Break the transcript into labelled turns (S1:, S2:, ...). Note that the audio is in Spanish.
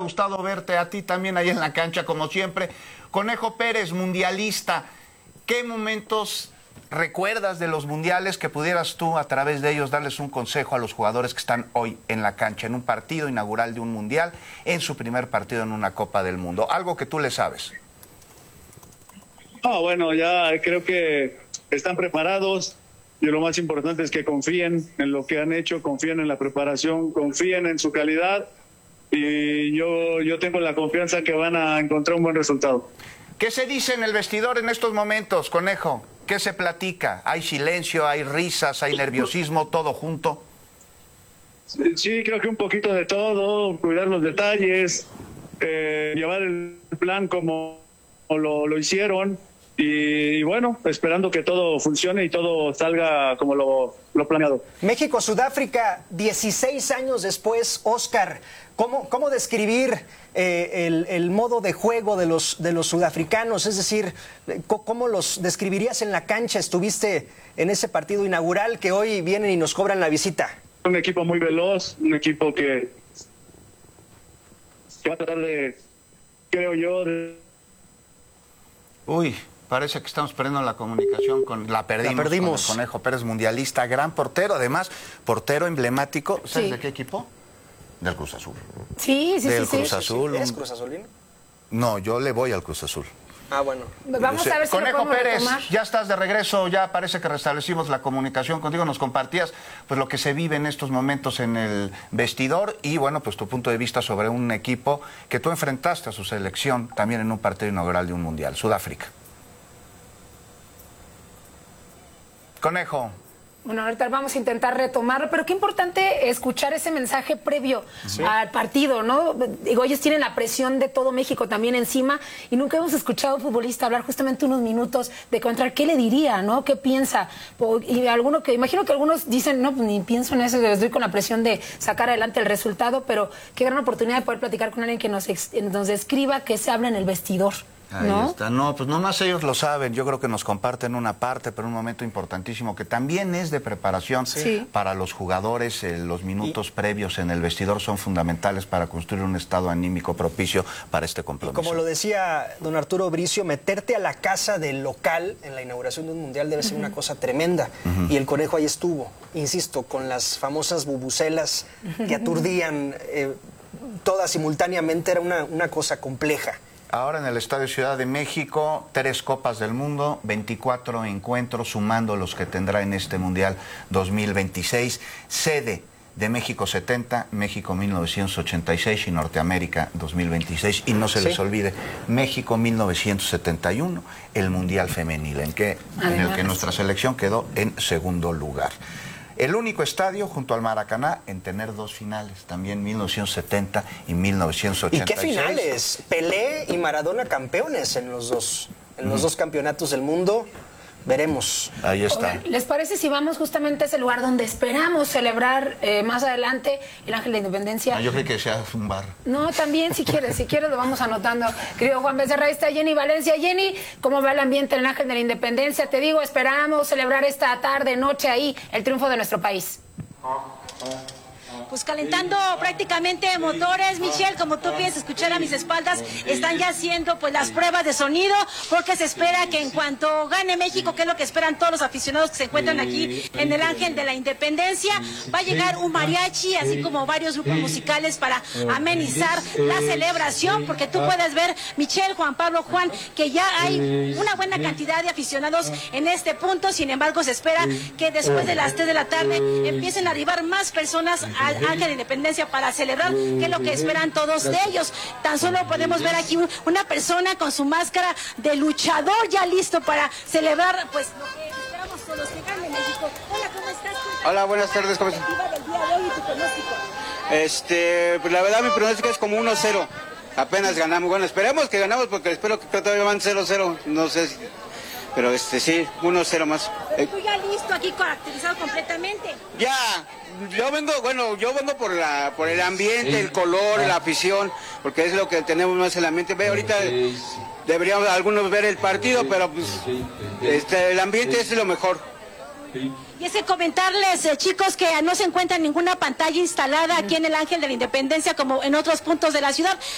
S1: gustado verte a ti también ahí en la cancha, como siempre. Conejo Pérez, mundialista, ¿qué momentos recuerdas de los mundiales que pudieras tú a través de ellos darles un consejo a los jugadores que están hoy en la cancha, en un partido inaugural de un mundial, en su primer partido en una Copa del Mundo? Algo que tú le sabes.
S2: Bueno, ya creo que están preparados y lo más importante es que confíen en lo que han hecho, confíen en la preparación, confíen en su calidad y yo tengo la confianza que van a encontrar un buen resultado.
S1: ¿Qué se dice en el vestidor en estos momentos, Conejo? ¿Qué se platica? ¿Hay silencio, hay risas, hay nerviosismo, todo junto?
S2: Sí, creo que un poquito de todo, cuidar los detalles, llevar el plan como lo hicieron y bueno, esperando que todo funcione y todo salga como lo planeado.
S3: México-Sudáfrica, 16 años después, Oscar, ¿cómo describir el modo de juego de los sudafricanos? Es decir, ¿cómo los describirías en la cancha? Estuviste en ese partido inaugural que hoy vienen y nos cobran la visita.
S2: Un equipo muy veloz, un equipo que va a tratar de, creo yo,
S1: Uy, parece que estamos perdiendo la comunicación La perdimos. Con el Conejo Pérez, mundialista, gran portero, además, portero emblemático. ¿Sabes de qué equipo? Del Cruz Azul.
S4: Sí.
S1: Del Cruz Azul.
S3: ¿Eres Cruz Azulino?
S1: No, yo le voy al Cruz Azul.
S3: Ah, bueno.
S4: Vamos a ver si
S1: Conejo
S4: lo podemos
S1: Pérez,
S4: retomar.
S1: ya estás de regreso, ya parece que restablecimos la comunicación contigo, nos compartías pues lo que se vive en estos momentos en el vestidor y bueno, pues tu punto de vista sobre un equipo que tú enfrentaste a su selección también en un partido inaugural de un mundial, Sudáfrica. Conejo.
S4: Bueno, ahorita vamos a intentar retomarlo, pero qué importante escuchar ese mensaje previo al partido, ¿no? Digo, ellos tienen la presión de todo México también encima y nunca hemos escuchado a un futbolista hablar justamente unos minutos de encontrar qué le diría, ¿no? ¿Qué piensa? Y imagino que algunos dicen, no, pues ni pienso en eso, estoy con la presión de sacar adelante el resultado, pero qué gran oportunidad de poder platicar con alguien que nos describa qué se habla en el vestidor.
S1: Ahí está. No, pues nomás ellos lo saben. Yo creo que nos comparten una parte, pero un momento importantísimo que también es de preparación para los jugadores. Los minutos previos en el vestidor son fundamentales para construir un estado anímico propicio para este compromiso.
S3: Y como lo decía don Arturo Bricio, meterte a la casa del local en la inauguración de un mundial debe ser una cosa tremenda. Y el Conejo ahí estuvo, insisto, con las famosas bubucelas que aturdían todas simultáneamente. Era una cosa compleja.
S1: Ahora en el Estadio Ciudad de México, 3 Copas del Mundo, 24 encuentros, sumando los que tendrá en este Mundial 2026. Sede de México 70, México 1986 y Norteamérica 2026. Y no se les olvide, México 1971, el Mundial Femenil, en el que nuestra selección quedó en segundo lugar. El único estadio junto al Maracaná en tener 2 finales, también 1970 y 1986.
S3: ¿Y qué finales? Pelé y Maradona campeones en los dos campeonatos del mundo. Veremos.
S1: Ahí está.
S4: ¿Les parece si vamos justamente a ese lugar donde esperamos celebrar más adelante el Ángel de Independencia?
S1: Yo creo que sea un bar.
S4: No, también si quieres lo vamos anotando. Querido Juan Becerra, ahí está Jenny Valencia. Jenny, ¿cómo va el ambiente en el Ángel de la Independencia? Te digo, esperamos celebrar esta tarde, noche ahí, el triunfo de nuestro país.
S5: Pues calentando prácticamente motores, Michelle, como tú piensas escuchar a mis espaldas, están ya haciendo pues las pruebas de sonido, porque se espera que en cuanto gane México, que es lo que esperan todos los aficionados que se encuentran aquí en el Ángel de la Independencia, va a llegar un mariachi, así como varios grupos musicales para amenizar la celebración, porque tú puedes ver, Michelle, Juan Pablo, Juan, que ya hay una buena cantidad de aficionados en este punto. Sin embargo, se espera que después de las 3 de la tarde empiecen a arribar más personas al Ángel de Independencia para celebrar, que es lo que esperan todos de ellos. Tan solo podemos ver aquí una persona con su máscara de luchador ya listo para celebrar pues lo que esperamos todos, que gane México. Hola, ¿cómo estás?
S6: Hola, buenas tardes. ¿Cómo estás?
S5: Del día de hoy y tu pronóstico.
S6: Pues la verdad mi pronóstico es como 1-0. Apenas ganamos. Bueno, esperemos que ganamos porque espero que todavía van 0-0. No sé, pero sí, 1-0 más.
S5: Pero tú ya listo aquí, caracterizado completamente.
S6: Ya. Yo vengo por el ambiente, el color, la afición, porque es lo que tenemos más en la mente. Ve, ahorita deberíamos algunos ver el partido, pero pues el ambiente es lo mejor.
S5: Y es que comentarles, chicos, que no se encuentra ninguna pantalla instalada aquí en el Ángel de la Independencia como en otros puntos de la ciudad.